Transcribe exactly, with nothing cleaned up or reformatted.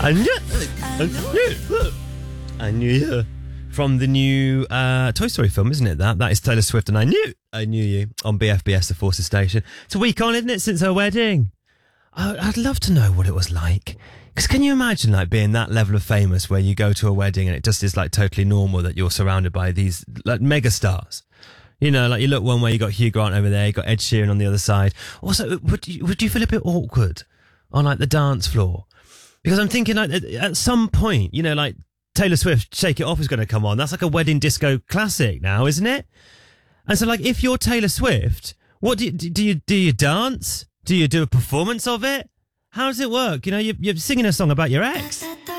I knew, I knew, I knew you. From the new uh, Toy Story film, isn't it? That that is Taylor Swift, and I knew, I knew you on B F B S, the Forces Station. It's a week on, isn't it, since her wedding? I, I'd love to know what it was like. Because can you imagine, like, being that level of famous where you go to a wedding and it just is like totally normal that you're surrounded by these like mega stars? You know, like you look one way, you got Hugh Grant over there, you got Ed Sheeran on the other side. Also, would you, would you feel a bit awkward on like the dance floor? Because I'm thinking, like, at, at some point, you know, like. Taylor Swift, Shake It Off is going to come on. That's like a wedding disco classic now, isn't it? And so, like, if you're Taylor Swift, what do you do? You do you dance? Do you do a performance of it? How does it work? You know, you're, you're singing a song about your ex.